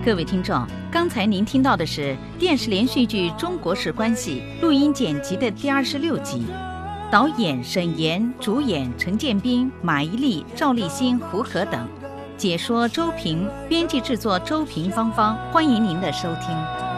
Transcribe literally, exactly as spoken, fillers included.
各位听众，刚才您听到的是电视连续剧《中国式关系》录音剪辑的第二十六集，导演沈岩，主演陈建斌、马伊琍、赵立新、胡可等，解说周平，编辑制作周平芳芳，欢迎您的收听。